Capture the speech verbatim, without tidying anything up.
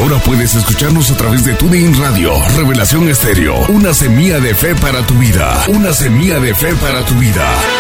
Ahora puedes escucharnos a través de TuneIn Radio, Revelación Estéreo, una semilla de fe para tu vida, una semilla de fe para tu vida.